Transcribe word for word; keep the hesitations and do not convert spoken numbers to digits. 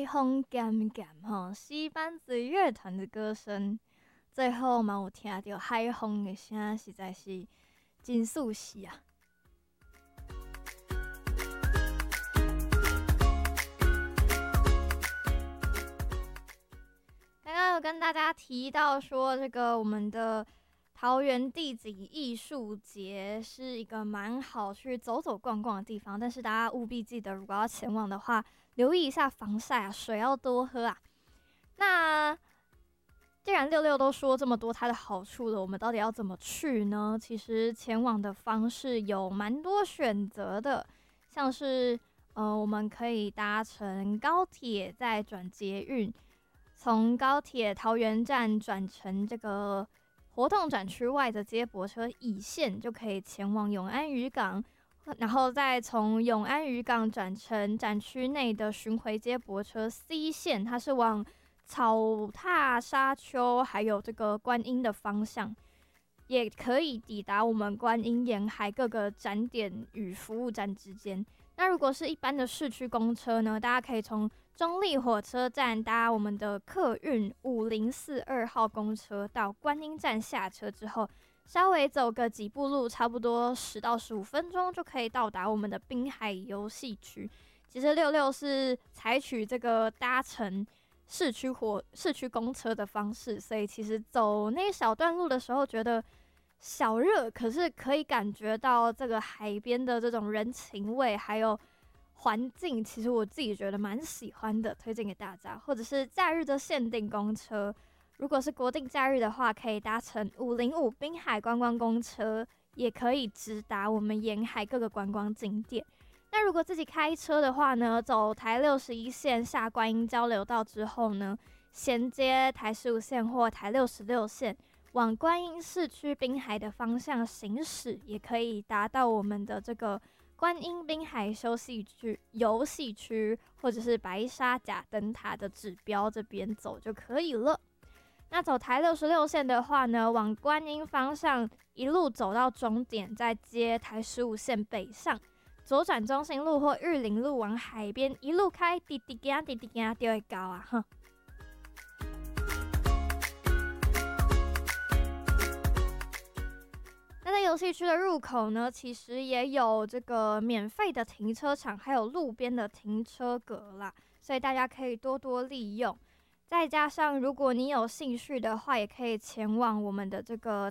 海风咸咸吼，西班子乐团的歌声，最后嘛有听到海风的声，实在是真舒适啊！刚刚有跟大家提到说，这个我们的桃园地景艺术节是一个蛮好去走走逛逛的地方，但是大家务必记得，如果要前往的话，留意一下防晒啊，水要多喝啊。那既然六六都说这么多它的好处了，我们到底要怎么去呢？其实前往的方式有蛮多选择的，像是呃，我们可以搭乘高铁，再转捷运，从高铁桃园站转乘这个活动展区外的接驳车乙线，就可以前往永安渔港，然后再从永安渔港转乘展区内的巡回接驳车 C 线，它是往草踏沙丘还有这个观音的方向，也可以抵达我们观音沿海各个展点与服务站之间。那如果是一般的市区公车呢，大家可以从中立火车站搭我们的客运五零四二号公车到观音站下车之后，稍微走个几步路，差不多十到十五分钟就可以到达我们的滨海游戏区。其实六六是采取这个搭乘市区火市区公车的方式，所以其实走那一小段路的时候觉得小热，可是可以感觉到这个海边的这种人情味，还有环境，其实我自己觉得蛮喜欢的，推荐给大家。或者是假日的限定公车，如果是国定假日的话，可以搭乘五零五滨海观光公车，也可以直达我们沿海各个观光景点。那如果自己开车的话呢，走台六十一线下观音交流道之后呢，衔接台十五线或台六十六线，往观音市区滨海的方向行驶，也可以达到我们的这个观音滨海休息区、游戏区，或者是白沙甲灯塔的指标这边走就可以了。那走台六十六线的话呢，往观音方向一路走到终点，再接台十五线北上，左转中心路或玉林路往海边一路开，滴滴行滴滴行就会到啊！哼。那在游戏区的入口呢，其实也有这个免费的停车场，还有路边的停车格啦，所以大家可以多多利用。再加上如果你有兴趣的话，也可以前往我们的这个